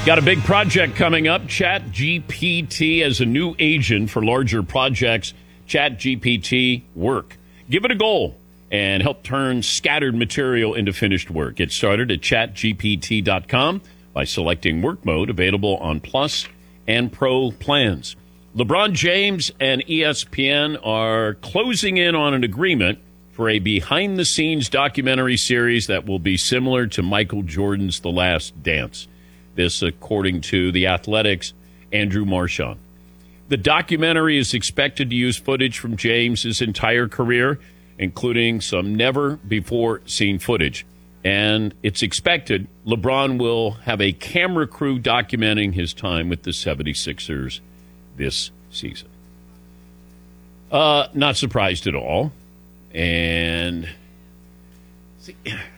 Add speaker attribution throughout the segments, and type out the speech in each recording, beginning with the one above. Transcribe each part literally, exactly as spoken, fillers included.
Speaker 1: Got a big project coming up. ChatGPT as a new agent for larger projects. ChatGPT Work. Give it a goal and help turn scattered material into finished work. Get started at chat G P T dot com by selecting work mode, available on Plus and Pro plans. LeBron James and E S P N are closing in on an agreement for a behind-the-scenes documentary series that will be similar to Michael Jordan's The Last Dance. This, according to The Athletic's Andrew Marchand. The documentary is expected to use footage from James's entire career, including some never-before-seen footage. And it's expected LeBron will have a camera crew documenting his time with the seventy-sixers this season. Uh, not surprised at all. And see,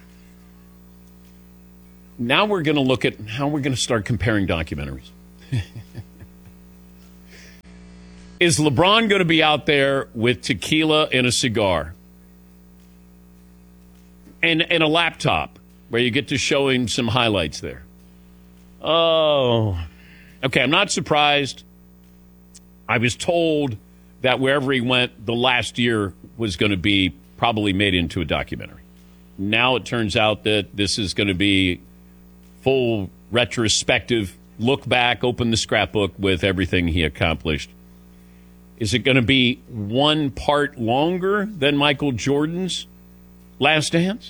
Speaker 1: now we're going to look at how we're going to start comparing documentaries. Is LeBron going to be out there with tequila and a cigar and, and a laptop where you get to show him some highlights there? Oh, okay. I'm not surprised. I was told that wherever he went, the last year was going to be probably made into a documentary. Now it turns out that this is going to be full retrospective look back, open the scrapbook with everything he accomplished. Is it going to be one part longer than Michael Jordan's Last Dance?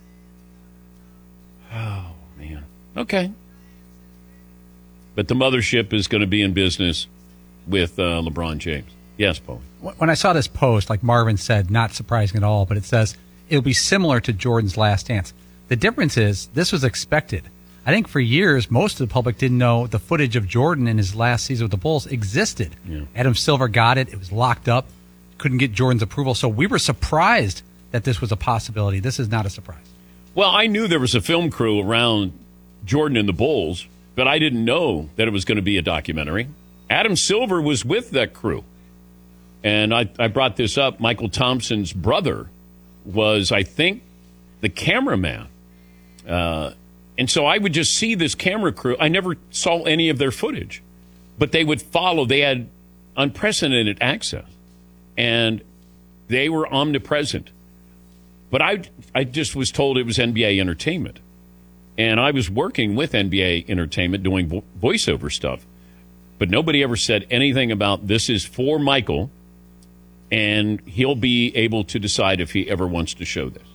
Speaker 1: Oh, man. Okay. But the mothership is going to be in business with uh, LeBron James. Yes, Paul.
Speaker 2: When I saw this post, like Marvin said, not surprising at all, but it says it'll be similar to Jordan's Last Dance. The difference is this was expected. I think for years, most of the public didn't know the footage of Jordan in his last season with the Bulls existed. Yeah. Adam Silver got it. It was locked up. Couldn't get Jordan's approval. So we were surprised that this was a possibility. This is not a surprise.
Speaker 1: Well, I knew there was a film crew around Jordan and the Bulls, but I didn't know that it was going to be a documentary. Adam Silver was with that crew. And I, I brought this up. Michael Thompson's brother was, I think, the cameraman. Uh And so I would just see this camera crew. I never saw any of their footage, but they would follow. They had unprecedented access, and they were omnipresent. But I, I just was told it was N B A Entertainment, and I was working with N B A Entertainment doing vo- voiceover stuff, but nobody ever said anything about this is for Michael, and he'll be able to decide if he ever wants to show this.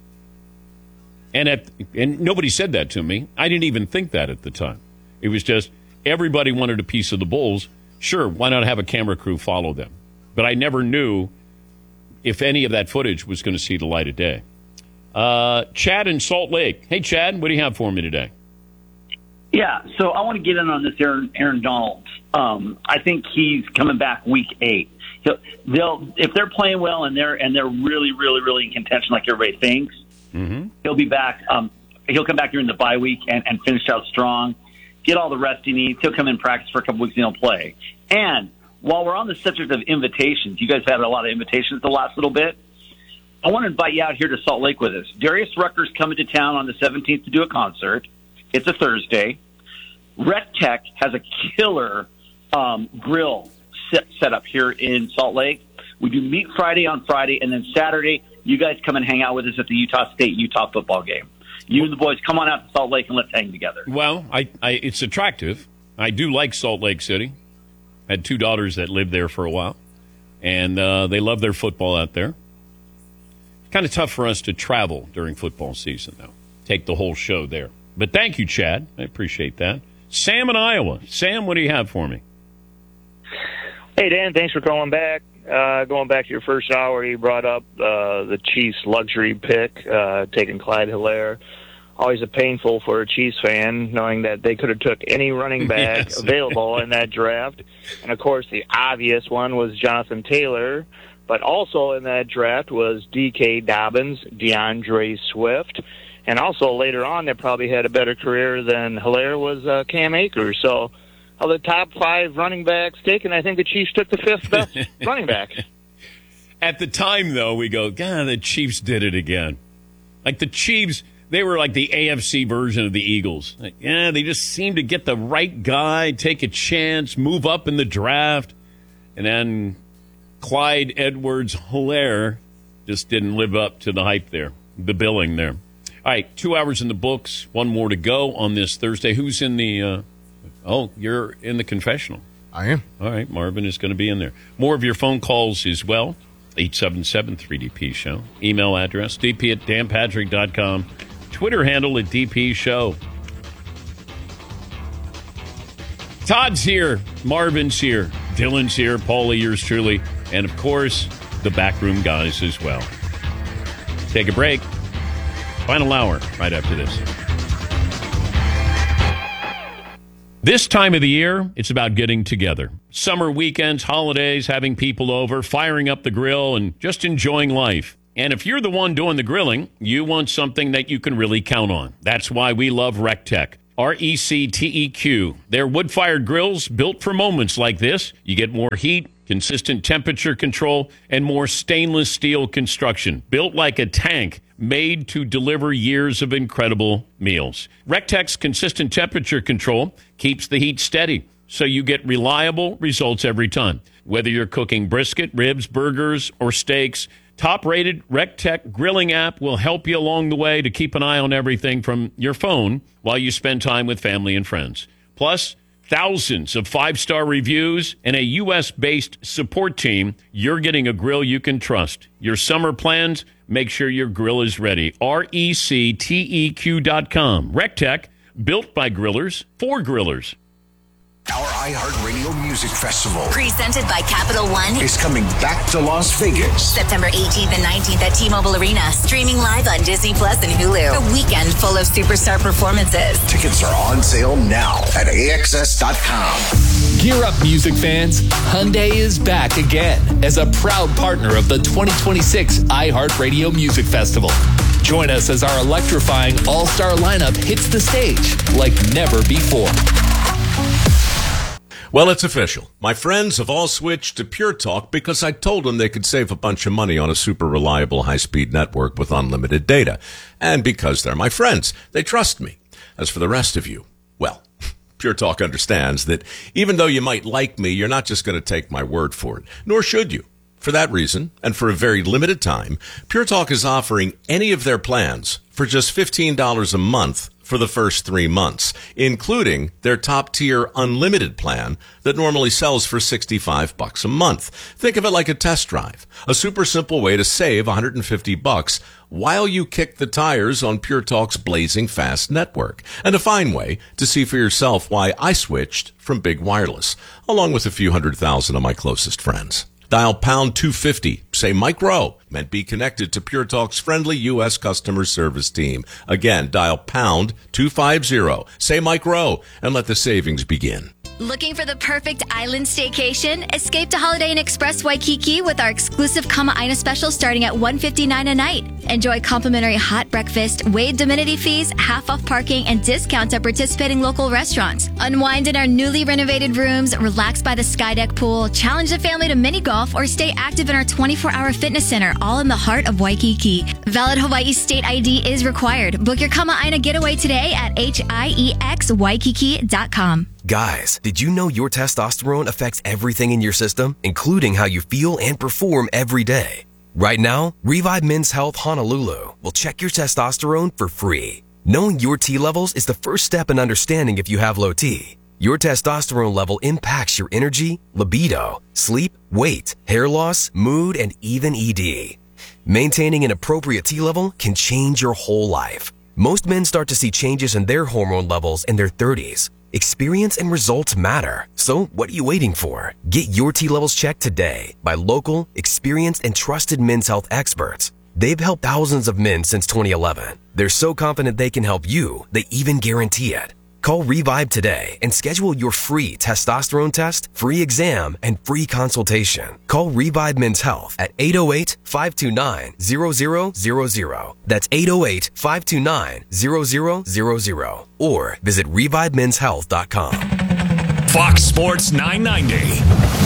Speaker 1: And at, and nobody said that to me. I didn't even think that at the time. It was just everybody wanted a piece of the Bulls. Sure, why not have a camera crew follow them? But I never knew if any of that footage was going to see the light of day. Uh, Chad in Salt Lake. Hey, Chad, what do you have for me today?
Speaker 3: Yeah, so I want to get in on this Aaron, Aaron Donald. Um, I think he's coming back week eight. He'll, they'll if they're playing well and they're and they're really, really, really in contention like everybody thinks. Mm-hmm. He'll be back. Um, he'll come back during the bye week and, and finish out strong. Get all the rest he needs. He'll come in practice for a couple weeks and he'll play. And while we're on the subject of invitations, you guys had a lot of invitations the last little bit. I want to invite you out here to Salt Lake with us. Darius Rucker's coming to town on the seventeenth to do a concert. It's a Thursday. Rec Tech has a killer um, grill set, set up here in Salt Lake. We do Meat Friday on Friday, and then Saturday, you guys come and hang out with us at the Utah State-Utah football game. You and the boys, come on out to Salt Lake and let's hang together.
Speaker 1: Well, I, I, it's attractive. I do like Salt Lake City. I had two daughters that lived there for a while, and uh, they love their football out there. Kind of tough for us to travel during football season, though. Take the whole show there. But thank you, Chad. I appreciate that. Sam in Iowa. Sam, what do you have for me?
Speaker 4: Hey, Dan, thanks for calling back. Uh, going back to your first hour, you brought up uh, the Chiefs' luxury pick, uh, taking Clyde Hilaire. Always a painful for a Chiefs fan, knowing that they could have took any running back yes. available in that draft. And, of course, the obvious one was Jonathan Taylor. But also in that draft was D K Dobbins, DeAndre Swift. And also later on, they probably had a better career than Hilaire was uh, Cam Akers. So of the top five running backs taken, I think the Chiefs took the fifth best running back.
Speaker 1: At the time, though, we go, God, the Chiefs did it again. Like the Chiefs, They were like the A F C version of the Eagles. Like, yeah, they just seemed to get the right guy, take a chance, move up in the draft. And then Clyde Edwards-Helaire just didn't live up to the hype there, the billing there. All right, two hours in the books, one more to go on this Thursday. Who's in the, uh, oh, you're in the confessional.
Speaker 5: I am.
Speaker 1: All right, Marvin is going to be in there. More of your phone calls as well, eight seven seven three D P show. Email address, d p at dan patrick dot com. Twitter handle at D P show. Todd's here, Marvin's here, Dylan's here, Paulie, yours truly, and of course, the backroom guys as well. Take a break. Final hour right after this. This time of the year, it's about getting together. Summer weekends, holidays, having people over, firing up the grill, and just enjoying life. And if you're the one doing the grilling, you want something that you can really count on. That's why we love RecTech. R E C T E Q. They're wood-fired grills built for moments like this. You get more heat, consistent temperature control, and more stainless steel construction. Built like a tank, made to deliver years of incredible meals. RecTech's consistent temperature control keeps the heat steady, so you get reliable results every time. Whether you're cooking brisket, ribs, burgers, or steaks, top-rated RecTech grilling app will help you along the way to keep an eye on everything from your phone while you spend time with family and friends. Plus, thousands of five-star reviews and a U S-based support team. You're getting a grill you can trust. Your summer plans, make sure your grill is ready. R E C T E Q dot com. RecTech, built by grillers for grillers.
Speaker 6: Our iHeartRadio Music Festival,
Speaker 7: presented by Capital One,
Speaker 6: is coming back to Las Vegas.
Speaker 7: September eighteenth and nineteenth at T-Mobile Arena. Streaming live on Disney Plus and Hulu. A weekend full of superstar performances.
Speaker 6: Tickets are on sale now at A X S dot com.
Speaker 8: Gear up, music fans. Hyundai is back again as a proud partner of the twenty twenty-six iHeartRadio Music Festival. Join us as our electrifying all-star lineup hits the stage like never before.
Speaker 9: Well, it's official. My friends have all switched to Pure Talk because I told them they could save a bunch of money on a super reliable high-speed network with unlimited data. And because they're my friends, they trust me. As for the rest of you, well, Pure Talk understands that even though you might like me, you're not just going to take my word for it, nor should you. For that reason, and for a very limited time, Pure Talk is offering any of their plans for just fifteen dollars a month for the first three months, including their top-tier unlimited plan that normally sells for sixty-five bucks a month. Think of it like a test drive, a super simple way to save one hundred fifty bucks while you kick the tires on Pure Talk's blazing fast network, and a fine way to see for yourself why I switched from big wireless, along with a few hundred thousand of my closest friends. Dial pound two fifty, say Mike Rowe, and be connected to Pure Talk's friendly U S customer service team. Again, dial pound two fifty, say Mike Rowe, and let the savings begin.
Speaker 10: Looking for the perfect island staycation? Escape to Holiday Inn Express Waikiki with our exclusive Kama'aina special starting at one hundred fifty-nine dollars a night. Enjoy complimentary hot breakfast, waived amenity fees, half off parking, and discounts at participating local restaurants. Unwind in our newly renovated rooms, relax by the Skydeck pool, challenge the family to mini golf, or stay active in our twenty-four hour fitness center, all in the heart of Waikiki. Valid Hawaii state I D is required. Book your Kama'aina getaway today at H I E X Waikiki dot com.
Speaker 11: Guys, did you know your testosterone affects everything in your system, including how you feel and perform every day? Right now, Revive Men's Health Honolulu will check your testosterone for free. Knowing your T levels is the first step in understanding if you have low T. Your testosterone level impacts your energy, libido, sleep, weight, hair loss, mood, and even E D. Maintaining an appropriate T level can change your whole life. Most men start to see changes in their hormone levels in their thirties. Experience and results matter. So what are you waiting for? Get your T levels checked today by local, experienced, and trusted men's health experts. They've helped thousands of men since twenty eleven. They're so confident they can help you, they even guarantee it. Call Revive today and schedule your free testosterone test, free exam, and free consultation. Call Revive Men's Health at eight oh eight, five two nine, zero zero zero zero. That's eight oh eight, five two nine, zero zero zero zero. Or visit revive men's health dot com.
Speaker 12: Fox Sports nine ninety.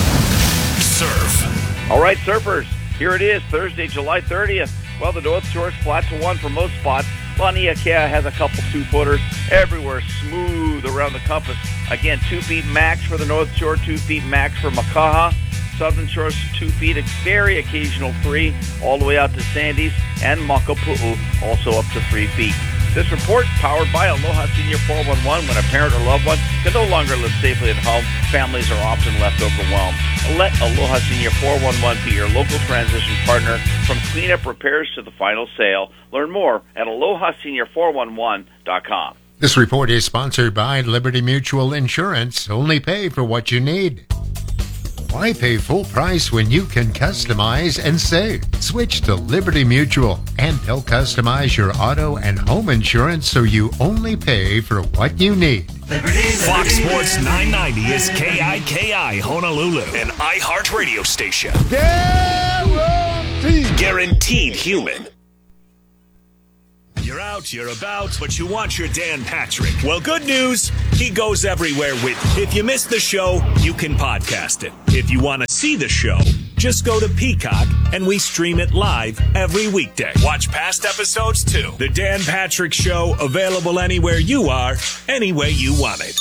Speaker 12: Surf.
Speaker 13: All right, surfers, here it is, Thursday, July thirtieth. Well, the North Shore is flat to one for most spots.
Speaker 5: Laniakea has a couple two-footers. Everywhere smooth around the compass. Again, two feet max for the North Shore, two feet max for Makaha. Southern Shores, two feet, a very occasional three, all the way out to Sandys, and Makapu'u, also up to three feet. This report powered by Aloha Senior four one one. When a parent or loved one can no longer live safely at home, families are often left overwhelmed. Let Aloha Senior four one one be your local transition partner from cleanup repairs to the final sale. Learn more at aloha senior four one one dot com.
Speaker 13: This report is sponsored by Liberty Mutual Insurance. Only pay for what you need. Why pay full price when you can customize and save? Switch to Liberty Mutual, and they'll customize your auto and home insurance so you only pay for what you need.
Speaker 12: Liberty, Fox Sports nine ninety is K I K I Honolulu, an iHeart radio station. Guaranteed. Guaranteed human. You're out, you're about, but you want your Dan Patrick. Well, good news, he goes everywhere with. If you missed the show, you can podcast it. If you want to see the show, just go to Peacock, and we stream it live every weekday. Watch past episodes, too. The Dan Patrick Show, available anywhere you are, any way you want it.